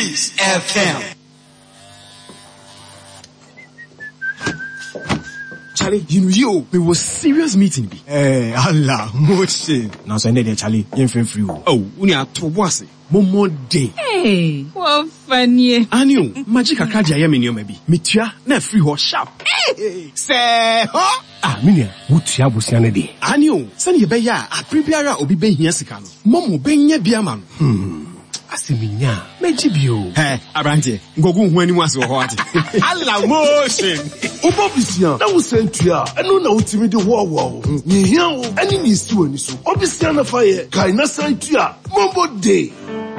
Kings FM. Charlie, you was serious meeting. Allah, motion. Now so there, Charlie, you free. Oh, we are to was Momo day. Hey, what funny. Anio, magic a card I am in your maybe. Mitia, na free or sharp. Hey, say, huh? Minia, Mutia Busiana day. Anio, send your beya, a prepare or be ben yasicano. Momo ben ye biaman. Asiminya, Mejibio. Hey, Abrante, go when you was what? Allah, motion. Obobisia, that was sent to ya. I know now to me the war. Ni here, any needs to any so. Obviously, na fire. Kaina sent to ya. Mombo day.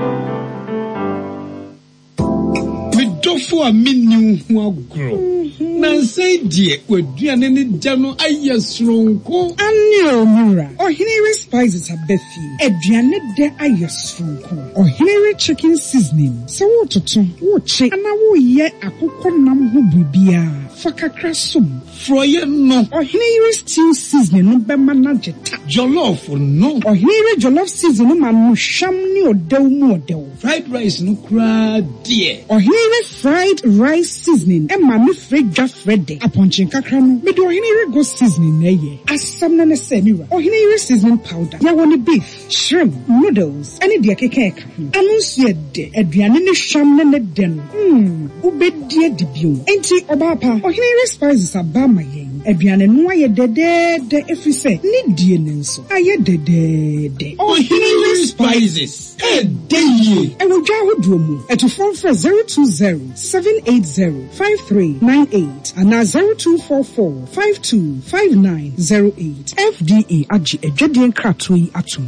Me dofo a menu ho agro. Na say die waduane ne gya no ayesronko. Anyo mura. Ohinere spices abefi. Aduane de ayesronko. Ohinere chicken seasoning. Se wo toto, wo che, ana wo ye akokɔ nam ho bibia. Fakakra som. Froye no. Ohinere stew seasoning no bema na jeta. Jollof no. Ohinere jollof seasoning ma no sham ni odew mu odew. Fried rice no kra die. Ohinere fried rice seasoning e ma no fredja frede. Aponchin kakra no. Me do ohinere go seasoning na ye. Asam na se niwa. Ohinere seasoning powder. Ya woni beef, shrimp, noodles, any de kekeka. Anu nso de aduane ne sham na ne de no. Ubedie dibio. Enti obapa ohinere spices abama yen. Aduane no aye de efise ni die ne nso. Aye de. Ohinere spices. Dey. E wo dwa hodo mu. Eto phone for 020-780-5398 and 0244-525908. FDA agi edwedien kratoi atum.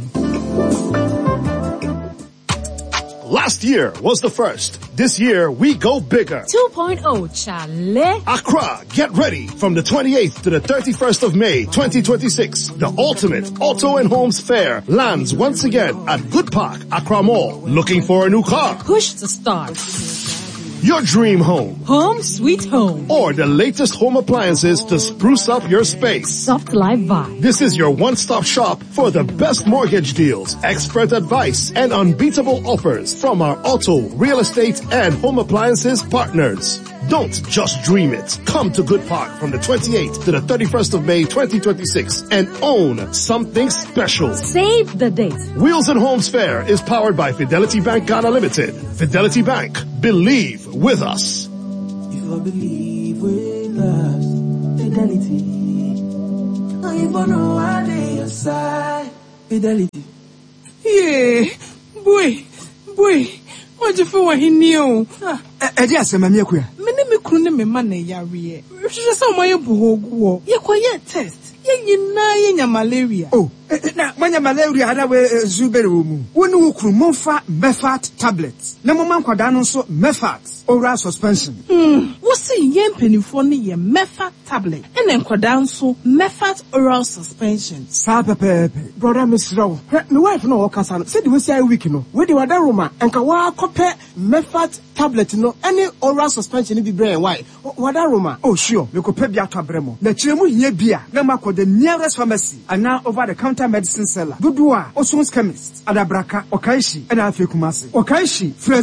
Last year was the first. This year, we go bigger. 2.0, Charlie. Accra, get ready from the 28th to the 31st of May, 2026. The ultimate auto and homes fair lands once again at Good Park, Accra Mall. Looking for a new car? Push to start. Your dream home. Home sweet home. Or the latest home appliances to spruce up your space. Soft life vibe. This is your one-stop shop for the best mortgage deals, expert advice, and unbeatable offers from our auto, real estate, and home appliances partners. Don't just dream it. Come to Good Park from the 28th to the 31st of May 2026 and own something special. Save the date. Wheels and Homes Fair is powered by Fidelity Bank Ghana Limited. Fidelity Bank. Believe with us. If I believe with us, Fidelity. Now you know I lay aside. Fidelity. Yeah, boy. What you for he knew? Eddie asema kuya. Me kunu ne me ma na yare. Hwehwe so mo ye bohoguo. Ye koye test. Ye nyina ye nya malaria. Oh, na manya malaria hada we zubere wo mu. Woni wo kru monfa Mefat tablets. Na mo man kwada no so Mefat oral suspension. Wo se ye mpanifo ne ye Mefat tablet. Ene nkwada nso Mefat oral suspension. Sa pepe. Brother Misrawo. Me wife no wo kasa no. Se de we say week no. We de wada roma enka wa kope Mefat tablet no any oral suspension bi brain why wada roma. Oh sure, me kope bi akabremo. Na kiremu hia bia na makọ the nearest pharmacy and now over the counter medicine seller. Dudua Osons chemist Adabraka Okaishi and Afi Kumasi. Okaishi for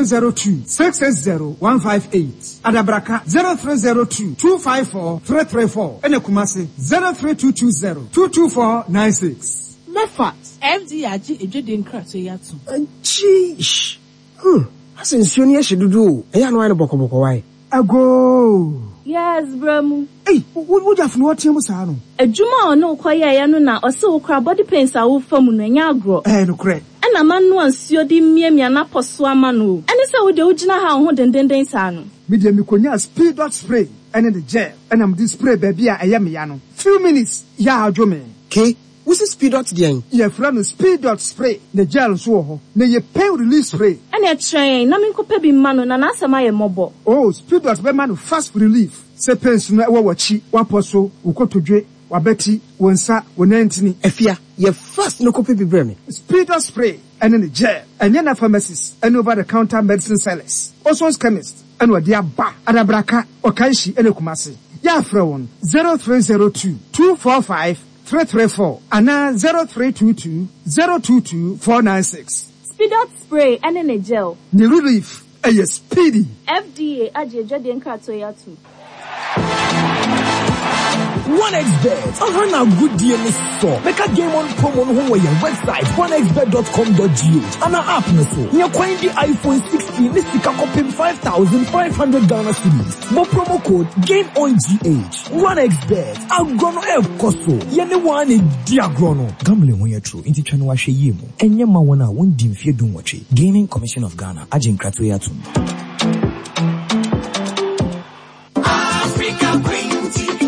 0302-660-158. Adabraka 0302-254-334 and Kumasi 03220-22496. Mefat FDAG ejeden krato yatu. Jeez. Asensioni shedudu. Eya no boko why? Ago. Yes, Bramu. Hey, what have no team sano? Ejuma no kwaya ya no na ose ukra body pains a wo famu no nya agro. No correct. Ana man no ansuo di miamia na poso ama no. Ene se wo de ugina ha ho dendenden sa no. Me de me konya speed dot spray and the gel and am this spray baby a ya me ya no. Few minutes ya adwome. Okay. What's the speed dot again? Your friend speed dot spray. The gel so ho. Na ye pain release spray. Ene train na me nkopa bi ma no na na asema ye mobo. Oh, speed dot be man fast relief. Se pains no e wo wachi, waposo, ukotodwe, wabeti, wonsa, wonantini. Efia, ye fast no kope bi breme. Speed dot spray and in the gel. And yana pharmacies and over the counter medicine sellers. Osons chemist and what dia ba. Adabraka Okaishi and Kumasi. Ya frewon 0302-245-334 and 0322-022-496. Speed out spray and in a gel. The relief Yes, speedy. FDA ajeje de nkrato ya tu. 1xbet. A good deal is so. Make a game on promo on your website 1xbet.com.gh and our app also. You're quite the iPhone 16. This is copy 5,500 Ghana cedis. More promo code Game on GH. 1xbet. Agrono El Koso. Yene one in Diagrono. Gambling when you're true. Inti chano washe yemo. Enye mawana won dimfie dun wache. Gaming Commission of Ghana. Ajin Kratoya tun. Africa Queen tea.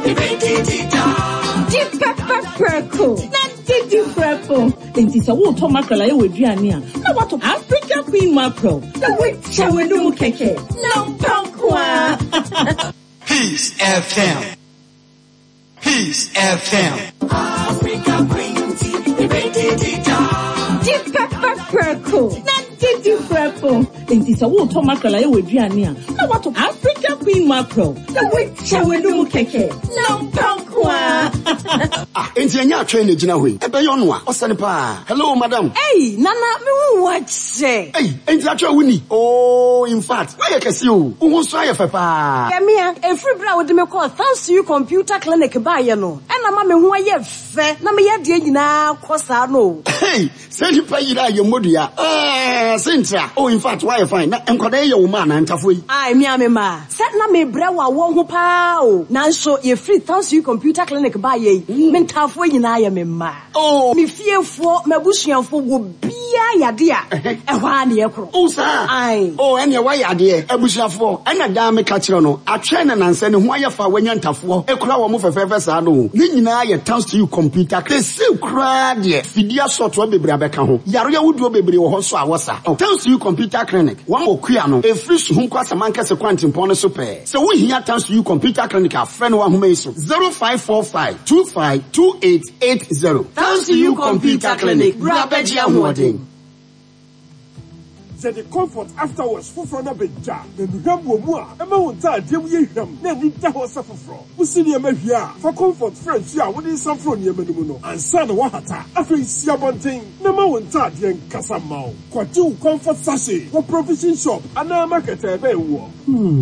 Di pepper perko. Na di prepo. Enti sa wo to makala ye weduane a. Na wato Africa Queen mackerel. Na we chewe no keke. Na pankwa. Peace FM. Peace FM. Africa Queen tea. Di pepper perko. Na di prepo. Enti sa wo to makala ye weduane a. Na wato Africa Queen mackerel. Na we chewe no keke. Na pankwa. Enti anya train gina hoi. Ebe yo no a osane pa. Hello madam. Hey, nana me watch say. Hey, enti atwa wuni. Oh, in fact, why you kesi o? Wo so aye fa. Yeah, me every bra wo de me call thanks to you computer clinic ba ye no. E na ma me ho aye fe. Na me ye de nyina kosa no. Hey, say you pay ira ye modua. Sintra. Oh, in fact, why you fine? Na enkwada ye wo ma na ntafo yi. Ai me ma. Set na me bra wa wo ho pa o. Nanso ye free thanks to you computer clinic ba ye. Me ntafo nyina ye me ma. Oh, me fiefo mabusuanfo wo bia yade a. Ehwa na ye kro. Oh, sir. Ai. Oh, ene wa yade abusuafo. Ena da me ka kire no. Atwe na nanse ne ho aye fa wanya ntafo. Ekura wo mo fefefe sa no. Ni nyina ye thanks to you computer. Kesi kura de. Fidia soto bebre abeka ho. Yaro ya wudu bebre wo ho so awosa. Thanks to you computer clinic. Wan okua no. E free so hunko asamanka se kwantimpo no so pe. Se wo hia thanks to you computer clinic a friend wa homa iso. 0545 252880. Thanks to you computer clinic. Brabeji ahode. Say the comfort afterwards for na beja. The nuhambo mu a ema wonta adem ye hwam na ni da ho safofro. Musi ne ma hwia for comfort friends ya wo ni samfro ne ma numu no. Ansa na wahata. Afei sia bonten na ma wonta adem kasa mawo. Kwaju comfort sachet for provision shop ana market ebe wo.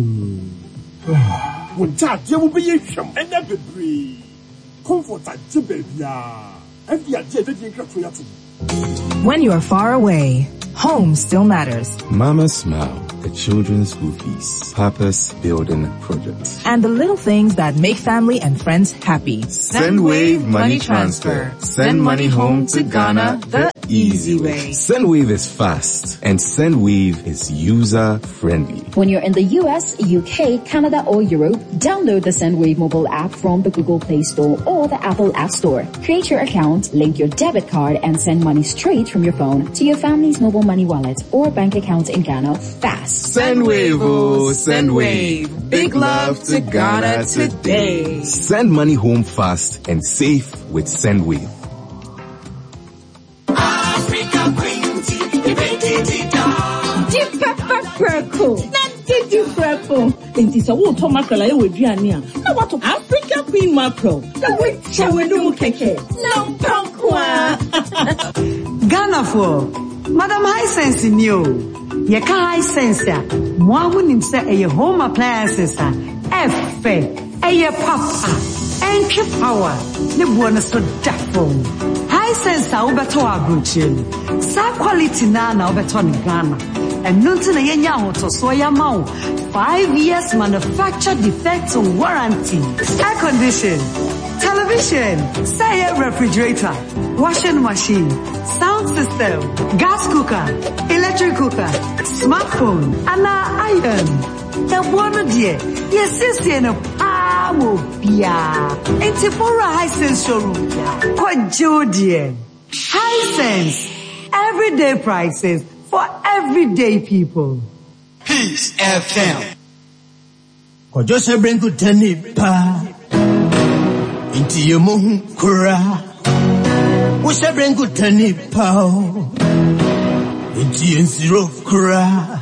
Wonta adem be ye hwam ena bebre. Comfort adem bia. Efi adem de nkrato ya to. When you are far away, home still matters. Mama Smile, the children's school fees, Papa's building project. And the little things that make family and friends happy. Sendwave Money Transfer. Send money home to Ghana the easy way. Sendwave is fast and Sendwave is user friendly. When you're in the US, UK, Canada or Europe, download the Sendwave mobile app from the Google Play Store or the Apple App Store. Create your account, link your debit card and send money straight from your phone to your family's mobile money wallet or bank account in Ghana fast. Sendwave, oh, Sendwave. Big love to Ghana today. Send money home fast and safe with Sendwave. Africa Queen tea. Di pepper perko. Na di prepo. Enti sa wo to makala ye weduane a. Na wato Africa Queen mackerel. Na we chewe no keke. Na pankwa. Ghana for Madam High Sense in you. Ye ka high sense ya. Mwa hunim se eye home appliances a. Efe. Eye papa. Entry power. Ne buona so dafo. High sense a ubeto agruchi. Sa quality na ubeto ni Ghana. And nunti na yenya hoto so ya mau. 5 years manufacture defect warranty. Air condition. Television. Say refrigerator. Washing machine. Sound system, gas cooker, electric cooker, smartphone, and iron. The one dear, yes, sister, and a power bia. It's a for a high sense showroom. Quite dear. High sense, everyday prices for everyday people. Peace FM. Just bring good pa into your moon kura. We shall bring good tani pow into your zero cry.